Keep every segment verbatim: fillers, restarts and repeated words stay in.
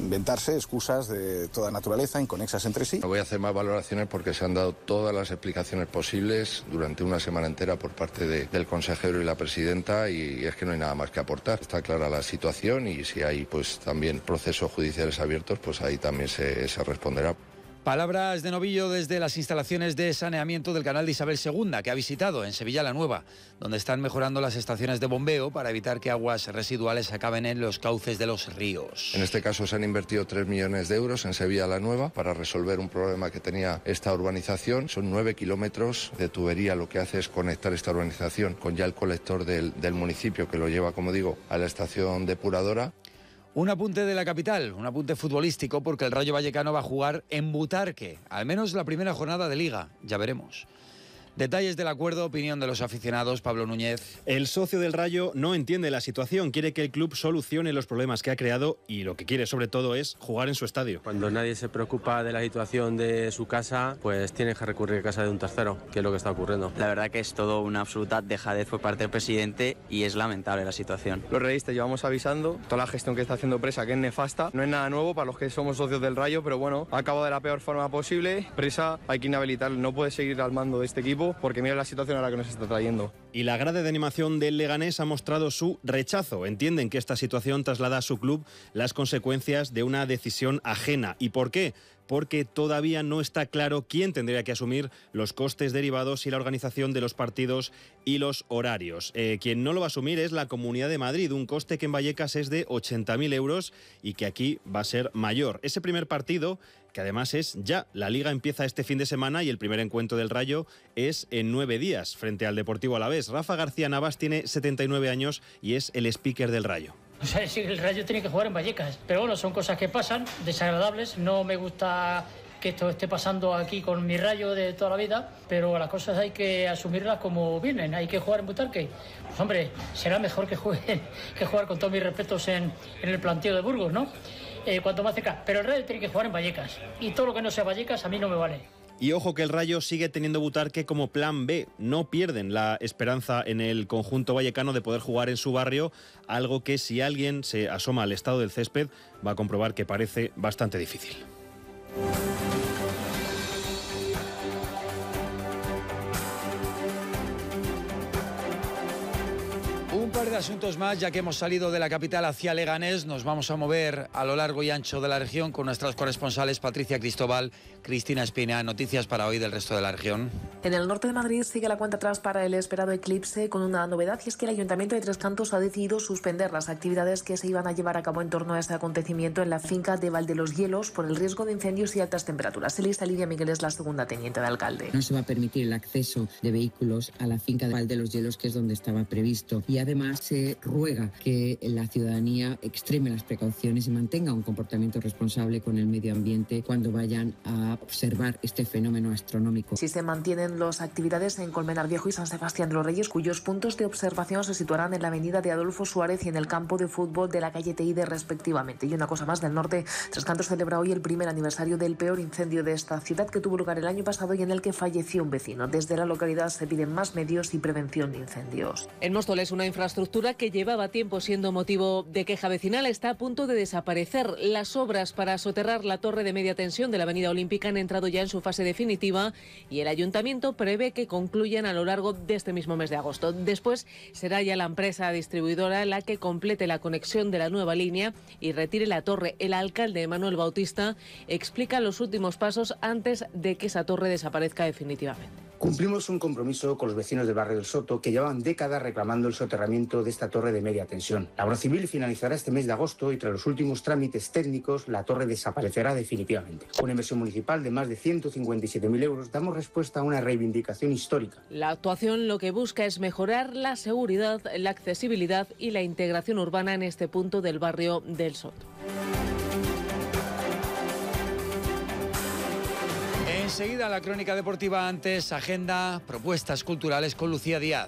inventarse excusas de toda naturaleza, inconexas entre sí. No voy a hacer más valoraciones porque se han dado todas las explicaciones posibles durante una semana entera por parte de, del consejero y la presidenta, y es que no hay nada más que aportar. Está clara la situación y si hay pues también procesos judiciales abiertos, pues ahí también se, se responderá. Palabras de Novillo desde las instalaciones de saneamiento del canal de Isabel segunda, que ha visitado en Sevilla la Nueva, donde están mejorando las estaciones de bombeo para evitar que aguas residuales acaben en los cauces de los ríos. En este caso se han invertido tres millones de euros en Sevilla la Nueva para resolver un problema que tenía esta urbanización. Son nueve kilómetros de tubería, lo que hace es conectar esta urbanización con ya el colector del, del municipio, que lo lleva, como digo, a la estación depuradora. Un apunte de la capital, un apunte futbolístico, porque el Rayo Vallecano va a jugar en Butarque, al menos la primera jornada de Liga, ya veremos. Detalles del acuerdo, opinión de los aficionados, Pablo Núñez. El socio del Rayo no entiende la situación, quiere que el club solucione los problemas que ha creado y lo que quiere sobre todo es jugar en su estadio. Cuando nadie se preocupa de la situación de su casa, pues tiene que recurrir a casa de un tercero, que es lo que está ocurriendo. La verdad que es todo una absoluta dejadez por parte del presidente y es lamentable la situación. Los realistas llevamos avisando, toda la gestión que está haciendo Presa, que es nefasta, no es nada nuevo para los que somos socios del Rayo, pero bueno, ha acabado de la peor forma posible. Presa hay que inhabilitarlo, no puede seguir al mando de este equipo porque mira la situación a la que nos está trayendo. Y la grada de animación del Leganés ha mostrado su rechazo. Entienden que esta situación traslada a su club las consecuencias de una decisión ajena. ¿Y por qué? Porque todavía no está claro quién tendría que asumir los costes derivados y la organización de los partidos y los horarios. Eh, quien no lo va a asumir es la Comunidad de Madrid, un coste que en Vallecas es de ochenta mil euros y que aquí va a ser mayor. Ese primer partido, que además es ya, la Liga empieza este fin de semana y el primer encuentro del Rayo es en nueve días frente al Deportivo Alavés. Rafa García Navas tiene setenta y nueve años y es el speaker del Rayo. O sea, sí, el Rayo tiene que jugar en Vallecas, pero bueno, son cosas que pasan, desagradables. No me gusta que esto esté pasando aquí con mi Rayo de toda la vida, pero las cosas hay que asumirlas como vienen. Hay que jugar en Butarque. Pues hombre, será mejor que jueguen, que jugar con todos mis respetos en, en el planteo de Burgos, ¿no? Eh, cuanto más cerca. Pero el Rayo tiene que jugar en Vallecas y todo lo que no sea Vallecas a mí no me vale. Y ojo que el Rayo sigue teniendo Butarque como plan B. No pierden la esperanza en el conjunto vallecano de poder jugar en su barrio, algo que si alguien se asoma al estado del césped va a comprobar que parece bastante difícil. Un par de asuntos más, ya que hemos salido de la capital hacia Leganés, nos vamos a mover a lo largo y ancho de la región con nuestras corresponsales Patricia Cristóbal, Cristina Espina. Noticias para hoy del resto de la región. En el norte de Madrid sigue la cuenta atrás para el esperado eclipse con una novedad, y es que el Ayuntamiento de Tres Cantos ha decidido suspender las actividades que se iban a llevar a cabo en torno a este acontecimiento en la finca de Valdeloshielos por el riesgo de incendios y altas temperaturas. Elisa Lidia Miguel es la segunda teniente de alcalde. No se va a permitir el acceso de vehículos a la finca de Valdeloshielos, que es donde estaba previsto, y además se ruega que la ciudadanía extreme las precauciones y mantenga un comportamiento responsable con el medio ambiente cuando vayan a observar este fenómeno astronómico. Si se mantienen las actividades en Colmenar Viejo y San Sebastián de los Reyes, cuyos puntos de observación se situarán en la avenida de Adolfo Suárez y en el campo de fútbol de la calle Teide respectivamente. Y una cosa más del norte, Tres Cantos celebra hoy el primer aniversario del peor incendio de esta ciudad, que tuvo lugar el año pasado y en el que falleció un vecino. Desde la localidad se piden más medios y prevención de incendios. En Móstoles, una infraestructura que llevaba tiempo siendo motivo de queja vecinal está a punto de desaparecer. Las obras para soterrar la torre de media tensión de la Avenida Olímpica han entrado ya en su fase definitiva y el ayuntamiento prevé que concluyan a lo largo de este mismo mes de agosto. Después será ya la empresa distribuidora la que complete la conexión de la nueva línea y retire la torre. El alcalde Manuel Bautista explica los últimos pasos antes de que esa torre desaparezca definitivamente. Cumplimos un compromiso con los vecinos del barrio del Soto, que llevaban décadas reclamando el soterramiento de esta torre de media tensión. La obra civil finalizará este mes de agosto y tras los últimos trámites técnicos la torre desaparecerá definitivamente. Con una inversión municipal de más de ciento cincuenta y siete mil euros damos respuesta a una reivindicación histórica. La actuación lo que busca es mejorar la seguridad, la accesibilidad y la integración urbana en este punto del barrio del Soto. Enseguida la crónica deportiva, antes agenda, propuestas culturales con Lucía Díaz.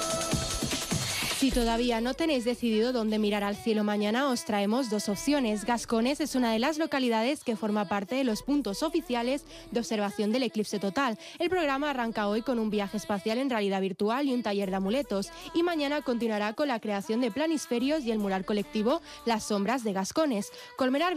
Si todavía no tenéis decidido dónde mirar al cielo mañana, os traemos dos opciones. Gascones es una de las localidades que forma parte de los puntos oficiales de observación del eclipse total. El programa arranca hoy con un viaje espacial en realidad virtual y un taller de amuletos. Y mañana continuará con la creación de planisferios y el mural colectivo Las Sombras de Gascones. Colmenar